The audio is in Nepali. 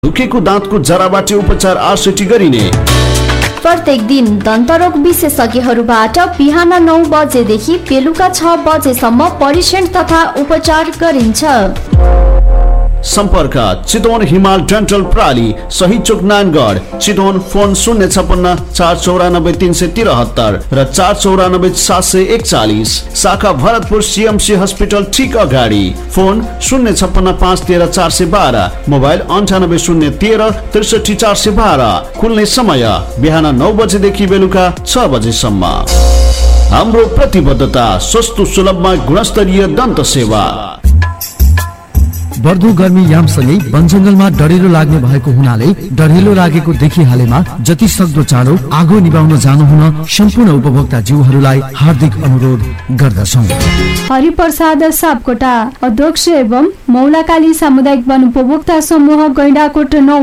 दुखेको दाँतको जराबाट उपचार आरसीटी गरिने। प्रत्येक दिन दन्तरोग विशेषज्ञहरूबाट बिहान 9 बजेदेखि बेलुका 6 बजेसम्म परीक्षण तथा उपचार गरिन्छ। सम्पर्क चितवन हिमाल डेन्टल प्राली, सही चोक नानगढ, चितवन। फोन 056 494 373 र 494 741। शाखा भरतपुर सीएमसी हस्पिटल ठीक अगाडि। Phone 056 513 412, mobile 98 013 63 412। खुल्ने समय बिहान 9 बजेदेखि बेलुका 6 बजेसम्म। हाम्रो प्रतिबद्धता सस्तो सुलभमा गुणस्तरीय दन्त सेवा। बढ्दो गर्मी यामसँगै वनजङ्गलमा डढेलो लाग्ने भएको हुनाले डढेलो लागेको देखिहालेमा जति सक्दो चाँडो आगो निभाउन जानु हुन सम्पूर्ण उपभोक्ता जीवहरूलाई हार्दिक अनुरोध गर्दछौँ। हरिप्रसाद सापकोटा, अध्यक्ष एवं मौलाकाली सामुदायिक वन उपभोक्ता समूह गैंडाकोट 9।